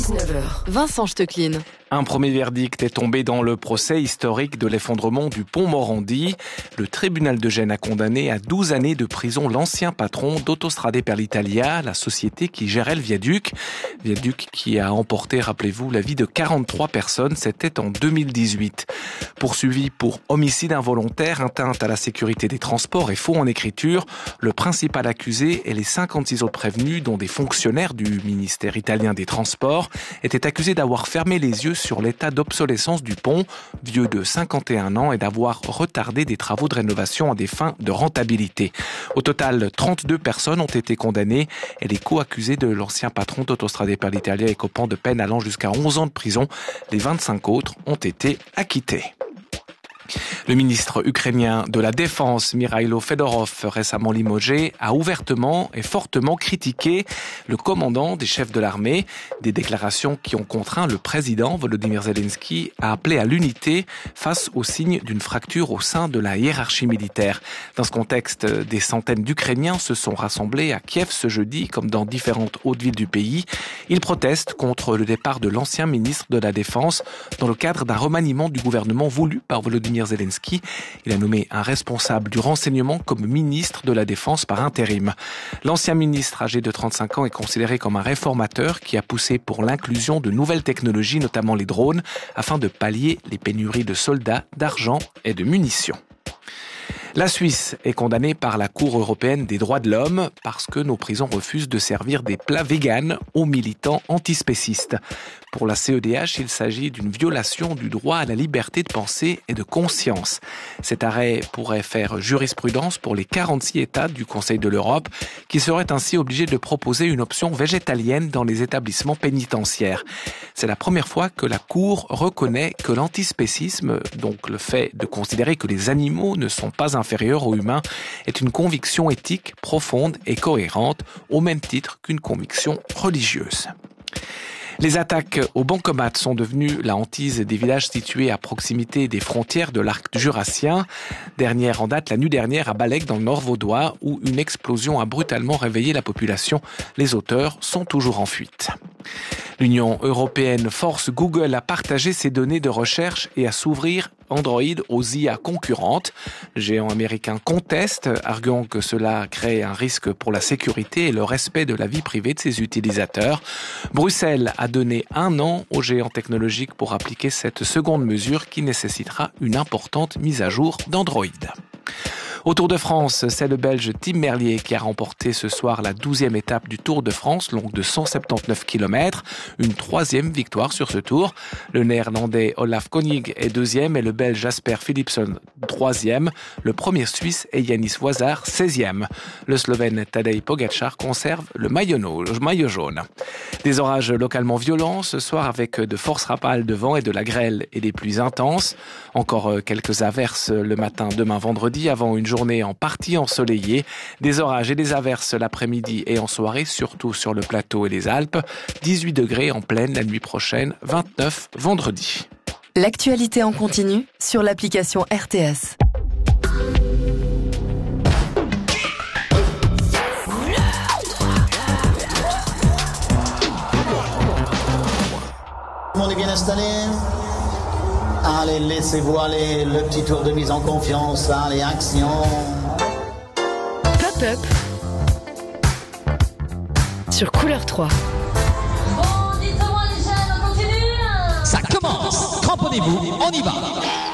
19h. Vincent Stecklin. Un premier verdict est tombé dans le procès historique de l'effondrement du pont Morandi. Le tribunal de Gênes a condamné à 12 années de prison l'ancien patron d'Autostrade per l'Italia, la société qui gérait le viaduc. Viaduc qui a emporté, rappelez-vous, la vie de 43 personnes. C'était en 2018. Poursuivi pour homicide involontaire, atteinte à la sécurité des transports et faux en écriture, le principal accusé et les 56 autres prévenus, dont des fonctionnaires du ministère italien des Transports, étaient accusés d'avoir fermé les yeux sur l'état d'obsolescence du pont, vieux de 51 ans, et d'avoir retardé des travaux de rénovation à des fins de rentabilité. Au total, 32 personnes ont été condamnées et les co-accusés de l'ancien patron d'Autostrade per l'Italia écopant de peine allant jusqu'à 11 ans de prison. Les 25 autres ont été acquittés. Le ministre ukrainien de la Défense, Mikhailo Fedorov, récemment limogé, a ouvertement et fortement critiqué le commandant des chefs de l'armée. Des déclarations qui ont contraint le président Volodymyr Zelensky à appeler à l'unité face aux signes d'une fracture au sein de la hiérarchie militaire. Dans ce contexte, des centaines d'Ukrainiens se sont rassemblés à Kiev ce jeudi, comme dans différentes hautes villes du pays. Ils protestent contre le départ de l'ancien ministre de la Défense dans le cadre d'un remaniement du gouvernement voulu par Volodymyr Zelensky. Il a nommé un responsable du renseignement comme ministre de la Défense par intérim. L'ancien ministre, âgé de 35 ans, est considéré comme un réformateur qui a poussé pour l'inclusion de nouvelles technologies, notamment les drones, afin de pallier les pénuries de soldats, d'argent et de munitions. La Suisse est condamnée par la Cour européenne des droits de l'homme parce que nos prisons refusent de servir des plats véganes aux militants antispécistes. Pour la CEDH, il s'agit d'une violation du droit à la liberté de pensée et de conscience. Cet arrêt pourrait faire jurisprudence pour les 46 États du Conseil de l'Europe qui seraient ainsi obligés de proposer une option végétalienne dans les établissements pénitentiaires. C'est la première fois que la Cour reconnaît que l'antispécisme, donc le fait de considérer que les animaux ne sont pas inférieurs aux humains, est une conviction éthique profonde et cohérente, au même titre qu'une conviction religieuse. Les attaques aux bancomates sont devenues la hantise des villages situés à proximité des frontières de l'arc jurassien. Dernière en date, la nuit dernière à Balec dans le Nord vaudois, où une explosion a brutalement réveillé la population. Les auteurs sont toujours en fuite. L'Union européenne force Google à partager ses données de recherche et à s'ouvrir Android aux IA concurrentes. Le géant américain conteste, arguant que cela crée un risque pour la sécurité et le respect de la vie privée de ses utilisateurs. Bruxelles a donné 1 an au géant technologique pour appliquer cette seconde mesure qui nécessitera une importante mise à jour d'Android. Au Tour de France, c'est le Belge Tim Merlier qui a remporté ce soir la 12e étape du Tour de France, longue de 179 km. Une 3e victoire sur ce tour. Le Néerlandais Olaf Koenig est 2e et le Belge Jasper Philipsen 3e. Le premier Suisse est Yanis Voisard 16e. Le Slovène Tadej Pogačar conserve le maillot jaune. Des orages localement violents ce soir avec de fortes rafales de vent et de la grêle et des pluies intenses. Encore quelques averses le matin demain vendredi avant une journée en partie ensoleillée. Des orages et des averses l'après-midi et en soirée, surtout sur le plateau et les Alpes. 18 degrés en pleine la nuit prochaine, 29 vendredi. L'actualité en continu sur l'application RTS. Tout le monde est bien installé? Allez, laissez-vous aller, le petit tour de mise en confiance, allez, action. Pop-up sur Couleur 3. Bon, dites-moi les jeunes, on continue? Ça commence. Cramponnez-vous, on y va.